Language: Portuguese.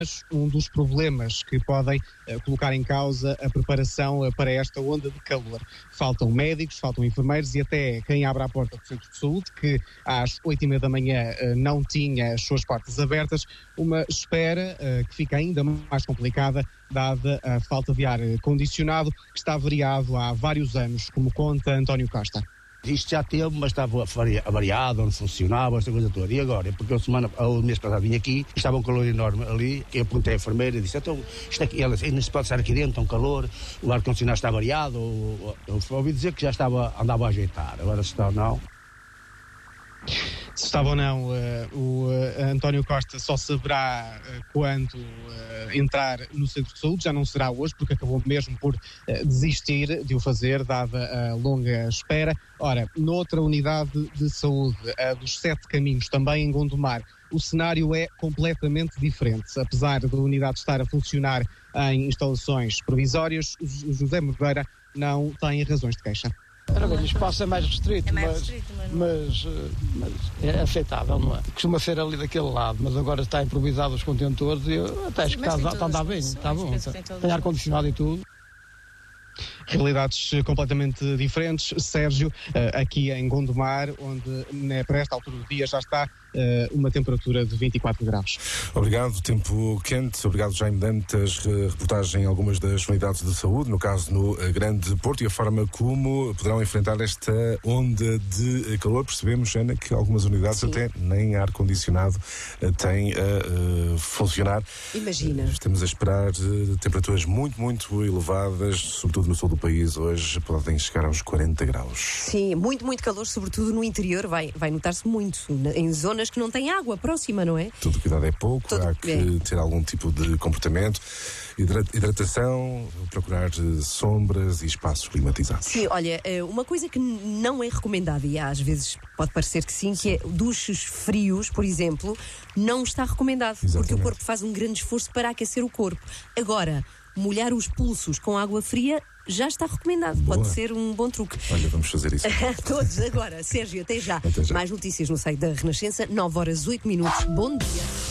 um dos problemas que podem colocar em causa a preparação para esta onda de calor. Faltam médicos, faltam enfermeiros e até quem abre a porta do centro de saúde, que às 8h30 da manhã não tinha as suas portas abertas, uma espera que fica ainda mais complicada, dada a falta de ar condicionado, que está variado há vários anos, como conta António Costa. Isto já teve, mas estava avariado, não funcionava, esta coisa toda. E agora? Porque o mês passado vim aqui, estava um calor enorme ali, eu perguntei à enfermeira e disse, então, isto aqui, ela disse, não se pode estar aqui dentro, está um calor, o ar-condicionado está variado, eu ouvi dizer que já andava a ajeitar, agora se está ou não. Se estava ou não, o António Costa só saberá quando entrar no centro de saúde, já não será hoje, porque acabou mesmo por desistir de o fazer, dada a longa espera. Ora, noutra unidade de saúde, a dos 7 Caminhos, também em Gondomar, o cenário é completamente diferente. Apesar da unidade estar a funcionar em instalações provisórias, o José Moreira não tem razões de queixa. O espaço é mais restrito, mas é aceitável, não é? Costuma ser ali daquele lado, mas agora está improvisado os contentores e eu até acho que está a andar bem, está bom. Tem ar-condicionado e tudo. Realidades completamente diferentes. Sérgio, aqui em Gondomar, onde para esta altura do dia já está uma temperatura de 24 graus. Obrigado, tempo quente. Obrigado, Jaime Dantas. Reportagem em algumas das unidades de saúde, no caso no Grande Porto, e a forma como poderão enfrentar esta onda de calor. Percebemos, Ana, que algumas unidades Sim. até nem ar-condicionado têm a funcionar. Imagina. Estamos a esperar temperaturas muito, muito elevadas, sobretudo no sul do país. Hoje podem chegar aos 40 graus. Sim, muito, muito calor, sobretudo no interior. Vai notar-se muito em zonas que não têm água próxima, não é? Todo cuidado é pouco, há que ter algum tipo de comportamento, hidratação, procurar sombras e espaços climatizados. Sim, olha, uma coisa que não é recomendada, e às vezes pode parecer que sim, que é duches frios, por exemplo, não está recomendado. Exatamente. Porque o corpo faz um grande esforço para aquecer o corpo. Agora, molhar os pulsos com água fria já está recomendado. Boa. Pode ser um bom truque. Olha, vamos fazer isso. Todos agora. Sérgio, até já. Mais notícias no site da Renascença, 9h08. Bom dia.